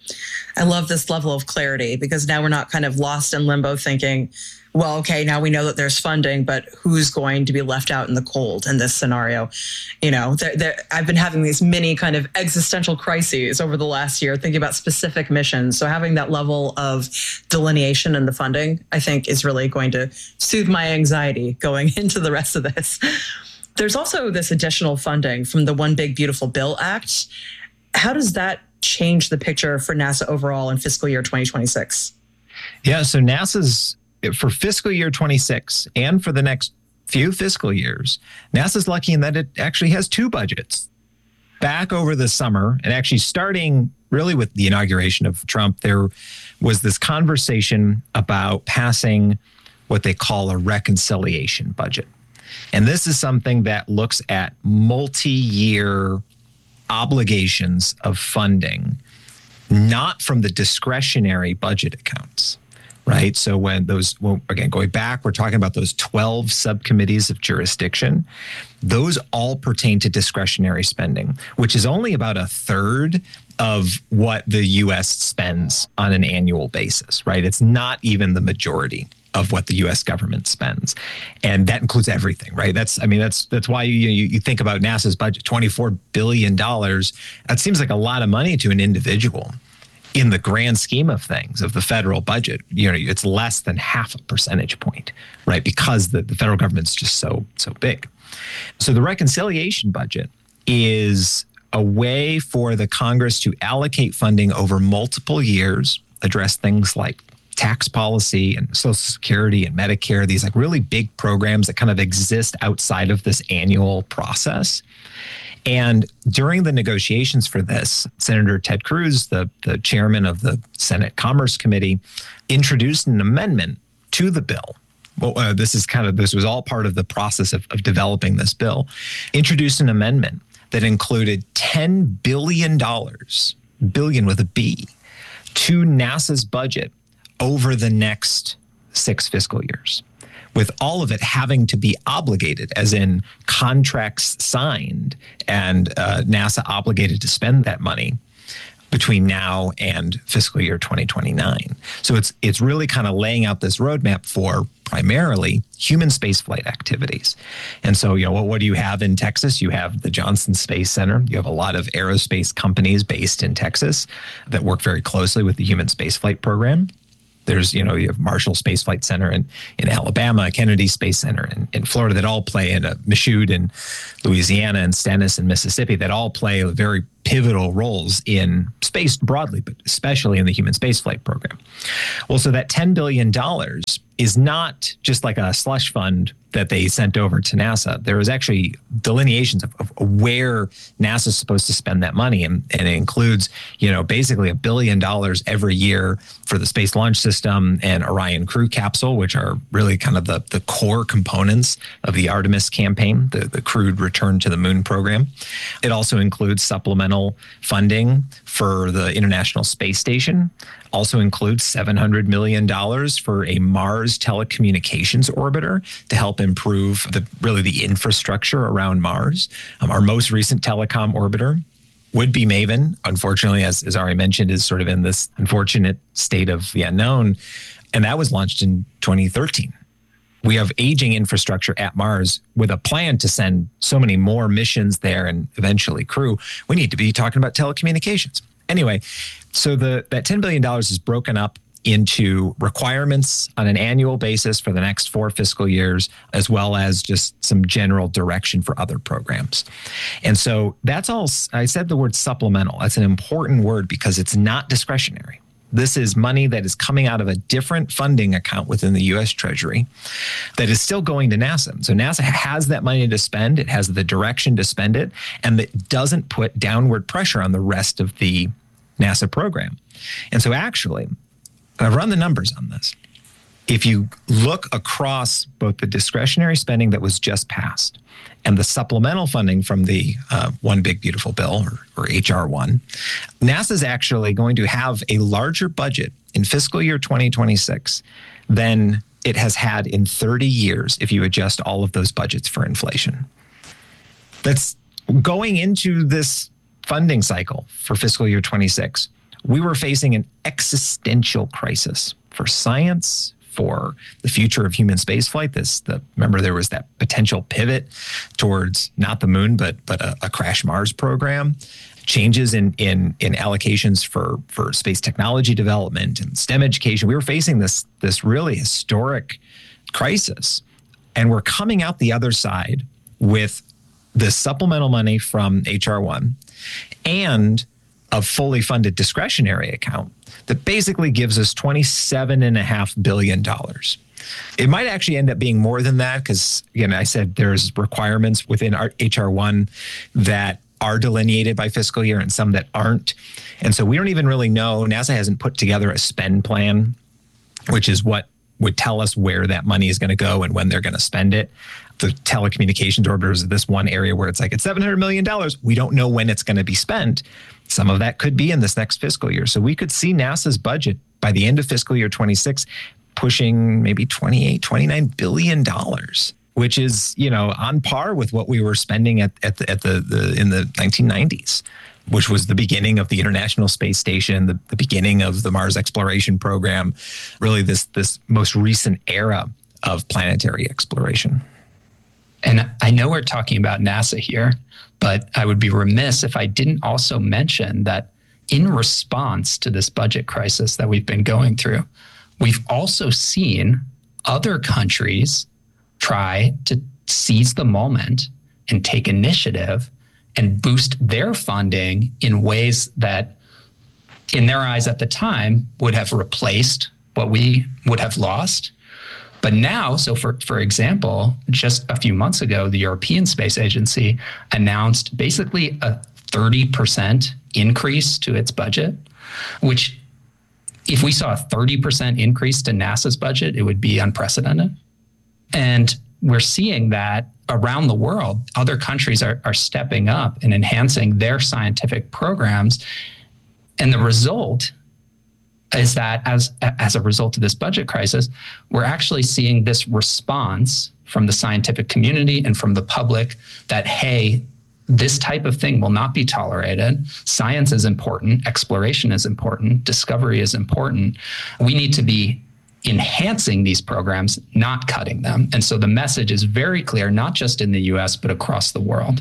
E: I love this level of clarity because now we're not kind of lost in limbo thinking, well, okay, now we know that there's funding, but who's going to be left out in the cold in this scenario? You know, there, there, I've been having these mini kind of existential crises over the last year, thinking about specific missions. So having that level of delineation in the funding, I think, is really going to soothe my anxiety going into the rest of this. There's also this additional funding from the One Big Beautiful Bill Act. How does that change the picture for NASA overall in fiscal year twenty twenty-six?
F: Yeah, so NASA's, for fiscal year twenty-six and for the next few fiscal years, NASA's lucky in that it actually has two budgets. Back over the summer, and actually starting really with the inauguration of Trump, there was this conversation about passing what they call a reconciliation budget. And this is something that looks at multi-year obligations of funding, not from the discretionary budget accounts, right? So when those, well, again, going back, we're talking about those twelve subcommittees of jurisdiction. Those all pertain to discretionary spending, which is only about a third of what the U S spends on an annual basis, right? It's not even the majority of what the U S government spends. And that includes everything, right? That's, I mean, that's that's why you you, you think about NASA's budget, twenty-four billion dollars. That seems like a lot of money to an individual. In the grand scheme of things, of the federal budget, you know, it's less than half a percentage point, right? Because the, the federal government's just so, so big. So the reconciliation budget is a way for the Congress to allocate funding over multiple years, address things like tax policy and Social Security and Medicare, these like really big programs that kind of exist outside of this annual process. And during the negotiations for this, Senator Ted Cruz, the, the chairman of the Senate Commerce Committee, introduced an amendment to the bill. Well, uh, this is kind of, this was all part of the process of, of developing this bill, introduced an amendment that included ten billion dollars, billion with a B, to NASA's budget over the next six fiscal years, with all of it having to be obligated, as in contracts signed and uh, NASA obligated to spend that money between now and fiscal year twenty twenty-nine. So it's it's really kind of laying out this roadmap for primarily human spaceflight activities. And so, you know, what, what do you have in Texas? You have the Johnson Space Center. You have a lot of aerospace companies based in Texas that work very closely with the human spaceflight program. There's, you know, you have Marshall Space Flight Center in, in Alabama, Kennedy Space Center in, in Florida that all play in a Michoud in Louisiana and Stennis in Mississippi that all play very pivotal roles in space broadly, but especially in the human spaceflight program. Well, so that ten billion dollars is not just like a slush fund that they sent over to NASA. There was actually delineations of, of where NASA is supposed to spend that money. And, and it includes, you know, basically a billion dollars every year for the Space Launch System and Orion Crew Capsule, which are really kind of the, the core components of the Artemis campaign, the, the crewed return to the moon program. It also includes supplemental funding for the International Space Station. Also includes seven hundred million dollars for a Mars telecommunications orbiter to help improve the really the infrastructure around Mars. Um, our most recent telecom orbiter would be MAVEN. Unfortunately, as, as Ari mentioned, is sort of in this unfortunate state of the unknown. And that was launched in twenty thirteen. We have aging infrastructure at Mars with a plan to send so many more missions there and eventually crew. We need to be talking about telecommunications. Anyway, so the that ten billion dollars is broken up into requirements on an annual basis for the next four fiscal years, as well as just some general direction for other programs. And so that's all. I said the word supplemental. That's an important word because it's not discretionary. This is money that is coming out of a different funding account within the U S Treasury that is still going to NASA. So NASA has that money to spend. It has the direction to spend it, and it doesn't put downward pressure on the rest of the NASA program. And so actually, I've run the numbers on this. If you look across both the discretionary spending that was just passed and the supplemental funding from the uh, One Big Beautiful Bill, or, or H R one, NASA's actually going to have a larger budget in fiscal year twenty twenty-six than it has had in thirty years if you adjust all of those budgets for inflation. That's going into this funding cycle for fiscal year twenty-six. We were facing an existential crisis for science, for the future of human spaceflight. This, the remember there was that potential pivot towards not the moon, but but a, a crash Mars program. Changes in in in allocations for for space technology development and STEM education. We were facing this this really historic crisis, and we're coming out the other side with the supplemental money from H R one and a fully funded discretionary account that basically gives us twenty-seven and a half billion dollars. It might actually end up being more than that because, again, I said there's requirements within our H R one that are delineated by fiscal year and some that aren't. And so we don't even really know. NASA hasn't put together a spend plan, which is what would tell us where that money is going to go and when they're going to spend it. The telecommunications orbiter is this one area where it's like, it's seven hundred million dollars. We don't know when it's going to be spent. Some of that could be in this next fiscal year. So we could see NASA's budget by the end of fiscal year twenty-six pushing maybe twenty-eight, twenty-nine billion dollars, which is, you know, on par with what we were spending at, at the, at the, the in the nineteen nineties, which was the beginning of the International Space Station, the, the beginning of the Mars exploration program, really this this most recent era of planetary exploration.
G: And I know we're talking about NASA here, but I would be remiss if I didn't also mention that in response to this budget crisis that we've been going through, we've also seen other countries try to seize the moment and take initiative and boost their funding in ways that, in their eyes at the time, would have replaced what we would have lost. But now, so for, for example, just a few months ago, the European Space Agency announced basically a thirty percent increase to its budget, which if we saw a thirty percent increase to NASA's budget, it would be unprecedented. And we're seeing that around the world, other countries are, are stepping up and enhancing their scientific programs. And the result is that as, as a result of this budget crisis, we're actually seeing this response from the scientific community and from the public that, hey, this type of thing will not be tolerated. Science is important. Exploration is important. Discovery is important. We need to be enhancing these programs, not cutting them. And so the message is very clear, not just in the U S, but across the world.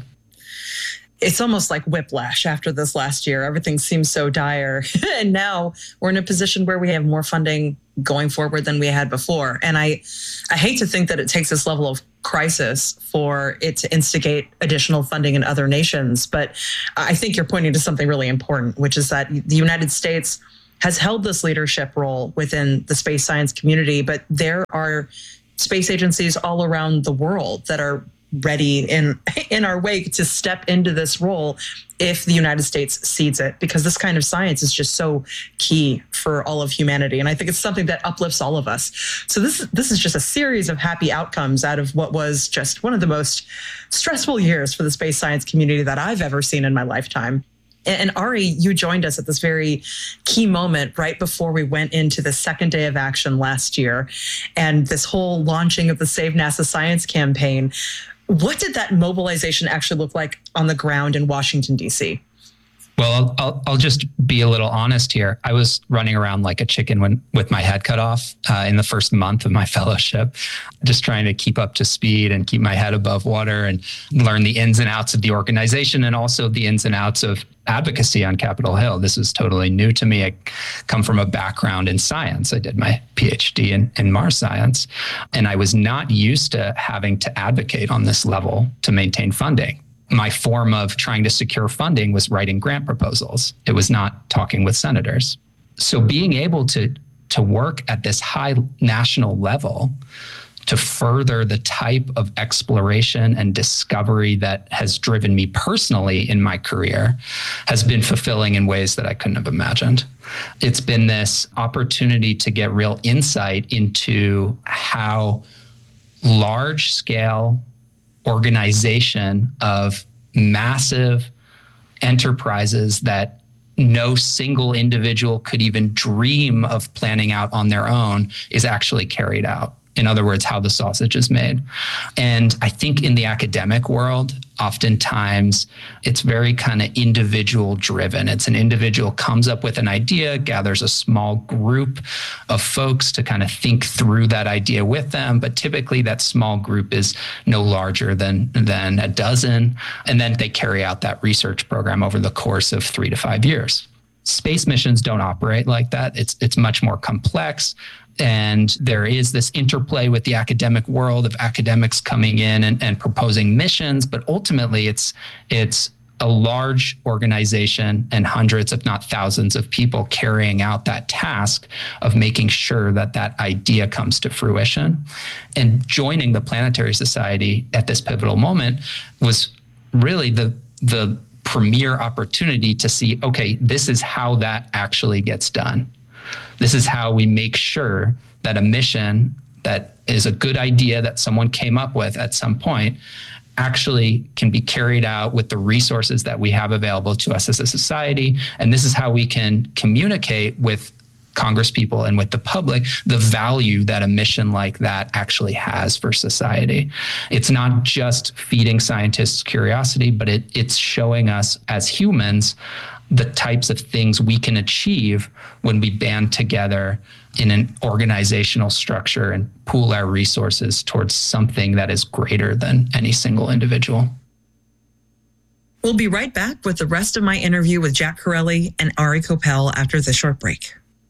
E: It's almost like whiplash after this last year. Everything seems so dire. And now we're in a position where we have more funding going forward than we had before. And I, I hate to think that it takes this level of crisis for it to instigate additional funding in other nations. But I think you're pointing to something really important, which is that the United States has held this leadership role within the space science community, but there are space agencies all around the world that are ready in in our wake to step into this role if the United States cedes it, because this kind of science is just so key for all of humanity. And I think it's something that uplifts all of us. So this, this is just a series of happy outcomes out of what was just one of the most stressful years for the space science community that I've ever seen in my lifetime. And Ari, you joined us at this very key moment right before we went into the second day of action last year and this whole launching of the Save NASA Science campaign. What did that mobilization actually look like on the ground in Washington, D C?
G: Well, I'll, I'll just be a little honest here. I was running around like a chicken when, with my head cut off uh, in the first month of my fellowship, just trying to keep up to speed and keep my head above water and learn the ins and outs of the organization and also the ins and outs of advocacy on Capitol Hill. This was totally new to me. I come from a background in science. I did my PhD in, in Mars science, and I was not used to having to advocate on this level to maintain funding. My form of trying to secure funding was writing grant proposals. It was not talking with senators. So being able to, to work at this high national level to further the type of exploration and discovery that has driven me personally in my career has been fulfilling in ways that I couldn't have imagined. It's been this opportunity to get real insight into how large-scale organization of massive enterprises that no single individual could even dream of planning out on their own is actually carried out. In other words, how the sausage is made. And I think in the academic world, oftentimes it's very kind of individual driven. It's an individual comes up with an idea, gathers a small group of folks to kind of think through that idea with them. But typically that small group is no larger than, than a dozen. And then they carry out that research program over the course of three to five years. Space missions don't operate like that. It's, it's much more complex. And there is this interplay with the academic world of academics coming in and, and proposing missions, but ultimately it's it's a large organization and hundreds, if not thousands of people carrying out that task of making sure that that idea comes to fruition. And joining the Planetary Society at this pivotal moment was really the the premier opportunity to see, okay, this is how that actually gets done. This is how we make sure that a mission that is a good idea that someone came up with at some point actually can be carried out with the resources that we have available to us as a society. And this is how we can communicate with Congresspeople and with the public the value that a mission like that actually has for society. It's not just feeding scientists curiosity, but it, it's showing us as humans the types of things we can achieve when we band together in an organizational structure and pool our resources towards something that is greater than any single individual.
E: We'll be right back with the rest of my interview with Jack Corelli and Ari Kopel after this short break.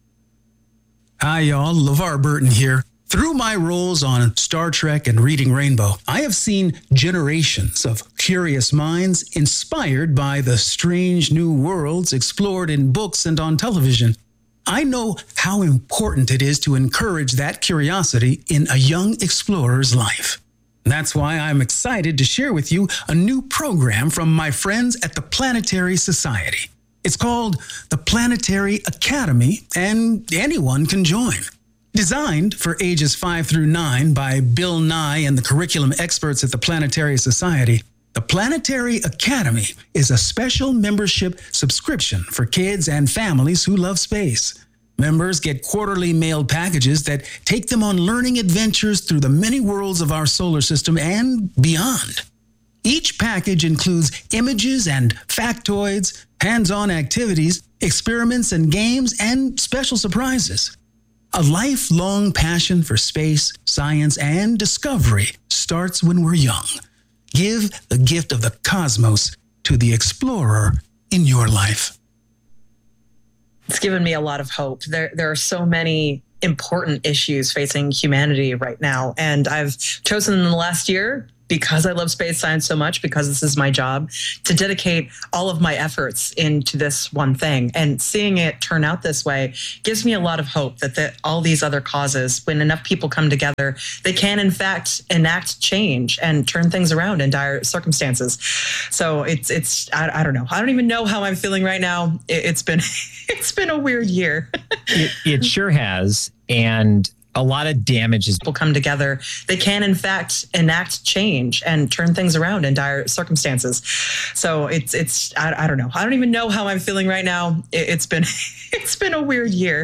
H: Hi, y'all. LeVar Burton here. Through my roles on Star Trek and Reading Rainbow, I have seen generations of curious minds inspired by the strange new worlds explored in books and on television. I know how important it is to encourage that curiosity in a young explorer's life. That's why I'm excited to share with you a new program from my friends at the Planetary Society. It's called the Planetary Academy, and anyone can join. Designed for ages five through nine by Bill Nye and the curriculum experts at the Planetary Society, the Planetary Academy is a special membership subscription for kids and families who love space. Members get quarterly mailed packages that take them on learning adventures through the many worlds of our solar system and beyond. Each package includes images and factoids, hands-on activities, experiments and games, and special surprises. A lifelong passion for space, science, and discovery starts when we're young. Give the gift of the cosmos to the explorer in your life.
E: It's given me a lot of hope. There, there are so many important issues facing humanity right now. And I've chosen in the last year, because I love space science so much, because this is my job, to dedicate all of my efforts into this one thing. And seeing it turn out this way gives me a lot of hope that, that all these other causes, when enough people come together, they can in fact enact change and turn things around in dire circumstances. So it's, it's I, I don't know. I don't even know how I'm feeling right now. It, it's been, it's been a weird year.
F: it, it sure has. And a lot of damage is
E: people come together. They can, in fact, enact change and turn things around in dire circumstances. So it's it's I, I don't know. I don't even know how I'm feeling right now. It, it's been it's been a weird year.